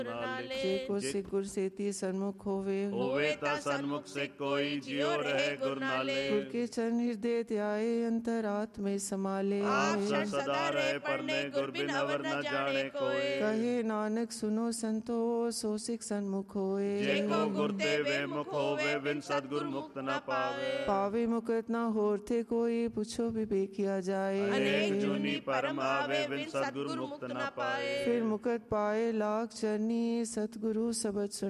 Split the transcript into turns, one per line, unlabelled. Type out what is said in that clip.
ਜੇ ਕੋ ਸਿੱਖ ਗੁਰ ਸੇਤੀ ਸਨਮੁਖ ਹੋਵੇ
ਤਾਂ ਸਨਮੁਖ ਸੇ ਕੋਈ ਜਿਉ ਰਹੇ ਗੁਰ ਨਾਲੇ।
ਗੁਰ ਕੇ ਚਰਨ ਹਿਰਦੇ ਧਿਆਏ ਅੰਤਰਾਤਮੇ ਸਮਾਲੇ।
ਆਪ ਸਦਾ ਰਹੇ ਪਰਨੇ ਗੁਰ ਬਿਨ ਅਵਰ ਨ ਜਾਣੇ ਕੋਇ।
ਕਹੇ ਨਾਨਕ ਸੁਨੋ ਸੰਤੋ ਸੋ ਸਿੱਖ ਸਨਮੁਖ ਹੋਏ।
ਜੇ ਕੋ ਗੁਰ ਤੇ ਵੇਮੁਖ ਹੋਵੇ ਬਿਨ ਸਤਿਗੁਰ ਮੁਕਤ ਨ ਪਾਵੇ।
ਪਾਵੇ ਮੁਕਤ ਨਾ ਹੋਰ ਥੇ ਕੋਈ ਪੁੱਛੋ ਵਿਵੇਕਿਆ ਜਾਏ।
ਅਨੇਕ ਜੂਨੀ ਪਰਮ ਆਵੇ ਬਿਨ ਸਤਿਗੁਰ ਮੁਕਤ ਨ ਪਾਏ।
ਫਿਰ ਮੁਕਤ ਪਾਏ ਲਾਖ ਚਰਨੀ ਸਤਿਗੁਰੂ ਸਬਦ